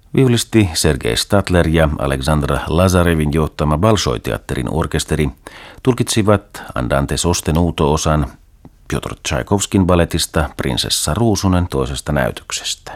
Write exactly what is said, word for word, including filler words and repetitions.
Viulisti Sergei Stadler ja Aleksandr Lazarevin johtama Bolšoj-teatterin orkesteri tulkitsivat Andante sostenuto-osan Pjotr Tšaikovskin baletista Prinsessa Ruusunen toisesta näytöksestä.